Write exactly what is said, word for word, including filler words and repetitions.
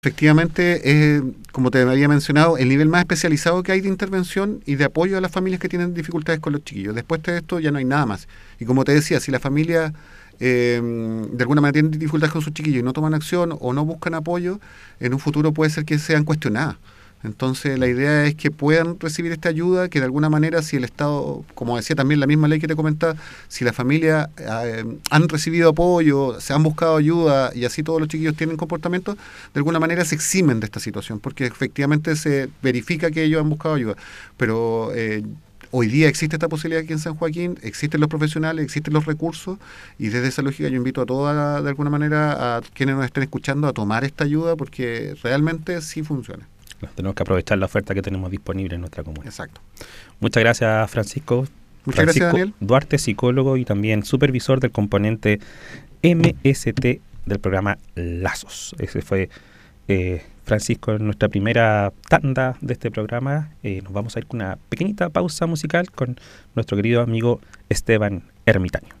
Efectivamente, eh, como te había mencionado, el nivel más especializado que hay de intervención y de apoyo a las familias que tienen dificultades con los chiquillos. Después de esto ya no hay nada más. Y como te decía, si la familia eh, de alguna manera tiene dificultades con sus chiquillos y no toman acción o no buscan apoyo, en un futuro puede ser que sean cuestionadas. Entonces la idea es que puedan recibir esta ayuda, que de alguna manera si el Estado, como decía también la misma ley que te comentaba, si la familia eh, han recibido apoyo, se han buscado ayuda y así todos los chiquillos tienen comportamiento, de alguna manera se eximen de esta situación, porque efectivamente se verifica que ellos han buscado ayuda. Pero eh, hoy día existe esta posibilidad aquí en San Joaquín, existen los profesionales, existen los recursos, y desde esa lógica yo invito a toda, de alguna manera, a quienes nos estén escuchando a tomar esta ayuda, porque realmente sí funciona. Tenemos que aprovechar la oferta que tenemos disponible en nuestra comunidad. Exacto. Muchas gracias, Francisco. Muchas Francisco gracias, Daniel. Duarte, psicólogo y también supervisor del componente M S T del programa Lazos. Ese fue eh, Francisco en nuestra primera tanda de este programa. Eh, nos vamos a ir con una pequeñita pausa musical con nuestro querido amigo Esteban Ermitaño.